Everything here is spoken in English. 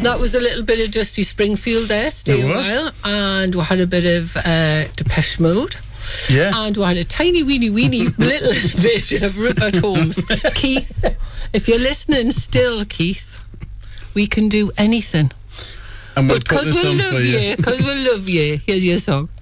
That was a little bit of Dusty Springfield there, stay a while. And we had a bit of Depeche Mode. Yeah. And we had a tiny, weeny little bit of Rupert Holmes. Keith, if you're listening still, Keith, we can do anything. And but because we'll love you, here's your song.